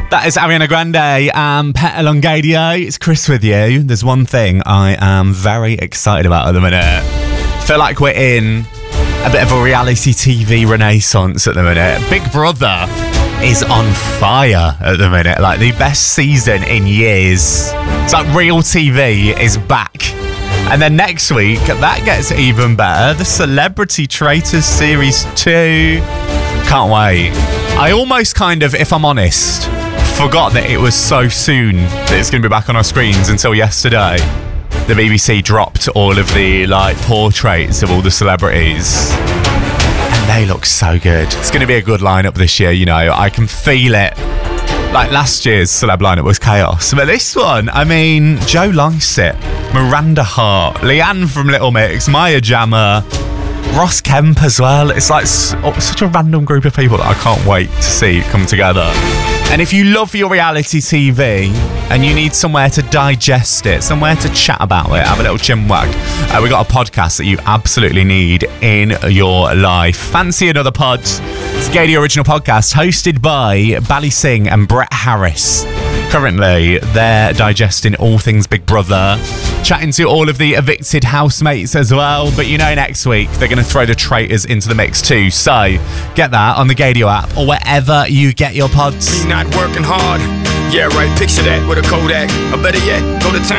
That is Ariana Grande and Pet Elongadio. It's Chris with you. There's one thing I am very excited about at the minute. I feel like we're in a bit of a reality TV renaissance at the minute. Big Brother is on fire at the minute. Like the best season in years. It's like real TV is back. And then next week, that gets even better. The Celebrity Traitors Series 2. Can't wait. I almost kind of, if I'm honest, forgot that it was so soon that it's going to be back on our screens until yesterday. The BBC dropped all of the portraits of all the celebrities. And they look so good. It's going to be a good lineup this year, you know. I can feel it. Like last year's celeb lineup was chaos. But this one, I mean, Joe Lycett, Miranda Hart, Leanne from Little Mix, Maya Jama, Ross Kemp as well. It's like such a random group of people that I can't wait to see come together. And if you love your reality TV and you need somewhere to digest it, somewhere to chat about it, have a little chinwag, we got a podcast that you absolutely need in your life. Fancy another pod? It's a Gadio original podcast hosted by Bally Singh and Brett Harris. Currently, they're digesting all things Big Brother, chatting to all of the evicted housemates as well. But you know, next week, they're going to throw the traitors into the mix too. So, get that on the Gadio app or wherever you get your pods. Me not working hard. Yeah, right, picture that with a Kodak. Or better yet, go to town.